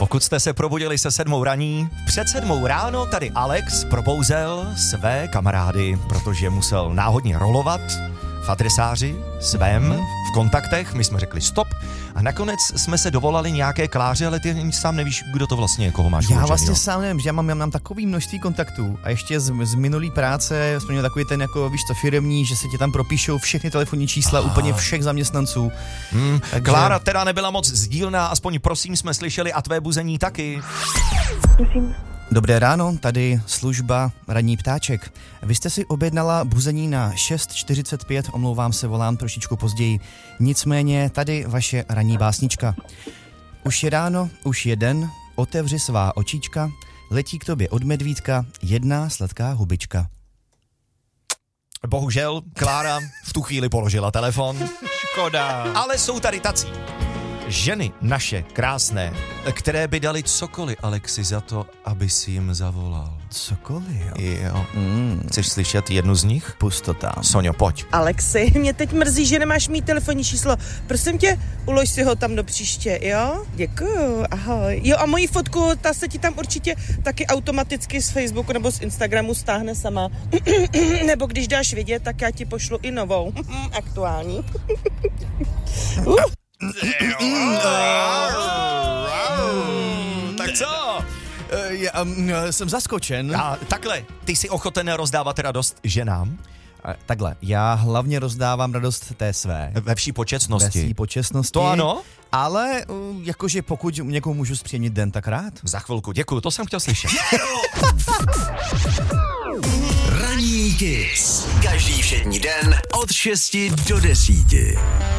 Pokud jste se probudili se 7 raní, před 7 ráno tady Alex probouzel své kamarády, protože musel náhodně rolovat v adresáři svém, v kontaktech, my jsme řekli stop a nakonec jsme se dovolali nějaké Kláře, ale ty sám nevíš, kdo to vlastně je, koho máš Já uložený, vlastně sám nevím, že já mám takový množství kontaktů a ještě z minulý práce jsme měli takový ten, jako víš co, firemní, že se ti tam propíšou všechny telefonní čísla úplně všech zaměstnanců. Takže... Klára teda nebyla moc sdílná, aspoň prosím jsme slyšeli a tvé buzení taky. Prosím. Dobré ráno, tady služba Ranní ptáček. Vy jste si objednala buzení na 6:45, omlouvám se, volám trošičku později. Nicméně tady vaše ranní básnička. Už je ráno, už je den, otevři svá očička, letí k tobě od medvídka jedna sladká hubička. Bohužel, Klára v tu chvíli položila telefon. Škoda. Ale jsou tady tací ženy naše krásné, které by dali cokoliv Alexi za to, aby si jim zavolal. Cokoliv, jo. Jo. Chceš slyšet jednu z nich? Pusto tam. Soňo, pojď. Alexi, mě teď mrzí, že nemáš mít telefonní číslo. Prosím tě, ulož si ho tam do příště, jo? Děkuju, ahoj. Jo a moji fotku, ta se ti tam určitě taky automaticky z Facebooku nebo z Instagramu stáhne sama. Nebo když dáš vidět, tak já ti pošlu i novou. Aktuální. Tak co? Jsem zaskočen. A takhle, ty jsi ochoten rozdávat radost ženám? Takhle, já hlavně rozdávám radost té své. Ve vší početnosti. Ve vší početnosti. To ano? Ale jakože pokud někomu můžu zpříjemnit den, tak rád. Za chvilku, děkuju, to jsem chtěl slyšet. Ranní Kiss. Každý všední den od 6 do 10.